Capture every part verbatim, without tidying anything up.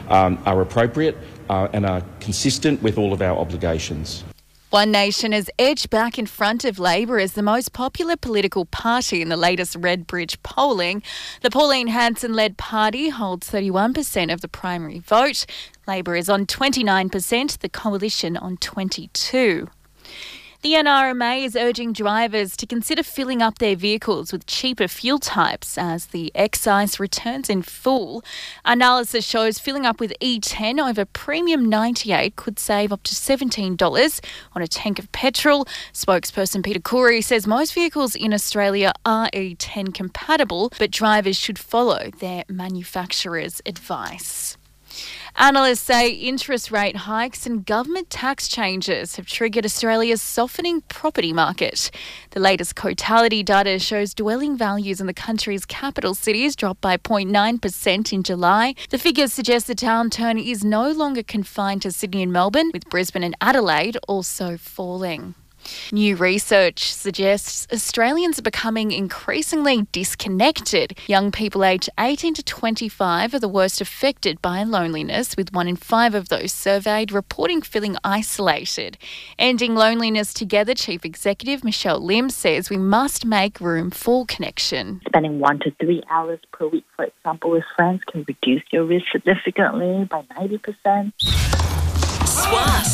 um, are appropriate uh, and are consistent with all of our obligations. One Nation has edged back in front of Labor as the most popular political party in the latest Redbridge polling. The Pauline Hanson-led party holds thirty-one percent of the primary vote. Labor is on twenty-nine percent, the Coalition on twenty-two percent. The N R M A is urging drivers to consider filling up their vehicles with cheaper fuel types as the excise returns in full. Analysis shows filling up with E ten over Premium ninety-eight could save up to seventeen dollars on a tank of petrol. Spokesperson Peter Coury says most vehicles in Australia are E ten compatible, but drivers should follow their manufacturer's advice. Analysts say interest rate hikes and government tax changes have triggered Australia's softening property market. The latest Cotality data shows dwelling values in the country's capital cities dropped by zero point nine percent in July. The figures suggest the downturn is no longer confined to Sydney and Melbourne, with Brisbane and Adelaide also falling. New research suggests Australians are becoming increasingly disconnected. Young people aged eighteen to twenty-five are the worst affected by loneliness, with one in five of those surveyed reporting feeling isolated. Ending Loneliness Together Chief Executive Michelle Lim says we must make room for connection. Spending one to three hours per week, for example, with friends can reduce your risk significantly by ninety percent. S W A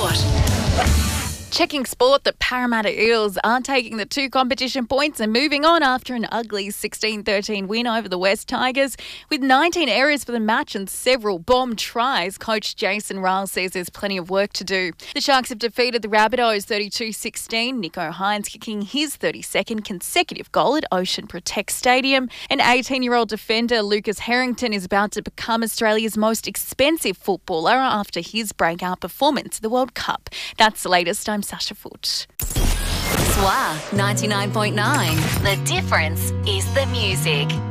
Sport. Checking sport, the Parramatta Eels are taking the two competition points and moving on after an ugly sixteen thirteen win over the West Tigers. With nineteen errors for the match and several bomb tries, coach Jason Ryall says there's plenty of work to do. The Sharks have defeated the Rabbitohs thirty-two sixteen, Nico Hines kicking his thirty-second consecutive goal at Ocean Protect Stadium. And eighteen-year-old defender Lucas Harrington is about to become Australia's most expensive footballer after his breakout performance at the World Cup. That's the latest. I'm Sasha Foot. S W A ninety-nine point nine. The difference is the music.